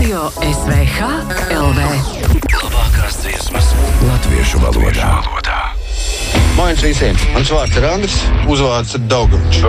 Radio SVH LV. Labākās dziesmas latviešu valodā. Moins visiem. Mans vārds ir Andris, uzvārds ir Daugavičs.